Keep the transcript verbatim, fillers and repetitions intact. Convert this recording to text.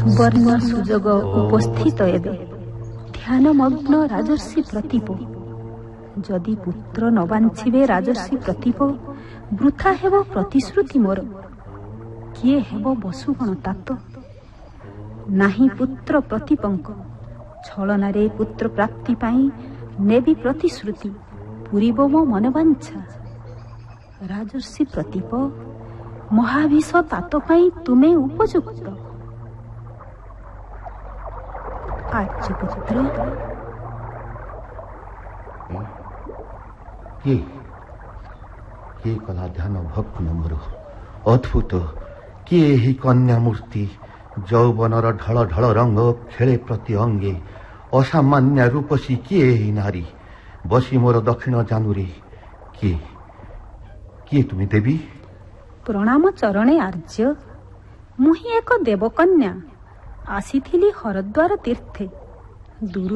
ସୁବର୍ଣ୍ଣ ସୁଯୋଗ ଉପସ୍ଥିତ ଏବେ। ଧ୍ୟାନମଗ୍ନ ରାଜର୍ଷି ପ୍ରତୀପ। ଯଦି ପୁତ୍ର ନ ବାଞ୍ଛିବେ ରାଜର୍ଷି ପ୍ରତୀପ, ବୃଥା ହେବ ପ୍ରତିଶ୍ରୁତି ମୋର। କିଏ ହେବ ବସୁଗଣ ତାତ? ନାହିଁ ପୁତ୍ର ପ୍ରତୀପଙ୍କ। ଛଳନାରେ ପୁତ୍ର ପ୍ରାପ୍ତି ପାଇଁ ନେବି ପ୍ରତିଶ୍ରୁତି, ପୂରିବ ମୋ ମନବାଞ୍ଛା। ରାଜର୍ଷି ପ୍ରତୀପ, ମହାଭିଷ ତାତ ପାଇଁ ତୁମେ ଉପଯୁକ୍ତ। ଆର୍ଯ୍ୟପୁତ୍ର। କିଏ କିଏ କଲା ଧ୍ୟାନ ଭଗ୍ନ ମୋର? ଅଦ୍ଭୁତ କିଏ ଏହି କନ୍ୟା ମୂର୍ତ୍ତି? ଯୌବନର ଢଳ ଢଳ ରଙ୍ଗ ଖେଳେ ପ୍ରତି ଅଙ୍ଗେ। ଅସାମାନ୍ୟ ରୂପସୀ କିଏ ଏହି ନାରୀ? ବସି ମୋର ଦକ୍ଷିଣ ଜାନୁରେ। କିଏ କିଏ ତୁମେ ଦେବୀ? ପ୍ରଣାମ ଚରଣେ ଆର୍ଯ୍ୟ। ମୁଁ ହିଁ ଏକ ଦେବକନ୍ୟା। ଆସିଥିଲି ହରଦ୍ୱାର ତୀର୍ଥେ। ଦୂର